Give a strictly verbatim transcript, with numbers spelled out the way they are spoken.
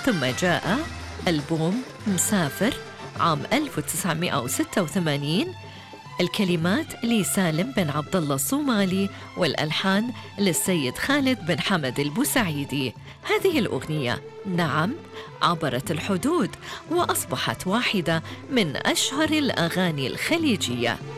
ثم جاء ألبوم مسافر عام ألف وتسعمائة وستة وثمانين، الكلمات لسالم بن عبد الله الصومالي والألحان للسيد خالد بن حمد البوسعيدي. هذه الأغنية نعم عبرت الحدود وأصبحت واحدة من أشهر الأغاني الخليجية.